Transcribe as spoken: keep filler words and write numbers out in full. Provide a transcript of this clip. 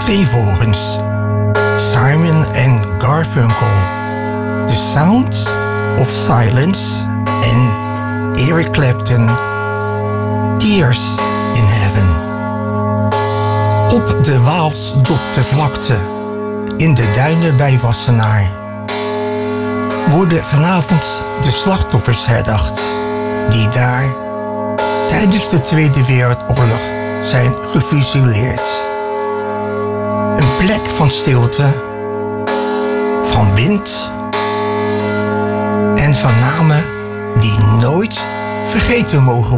Trevorens, Simon en Garfunkel, The Sound of Silence en Eric Clapton, Tears in Heaven. Op de Waalsdopte vlakte, in de duinen bij Wassenaar, worden vanavond de slachtoffers herdacht die daar tijdens de Tweede Wereldoorlog zijn gefusilleerd. Een plek van stilte, van wind en van namen die nooit vergeten mogen worden.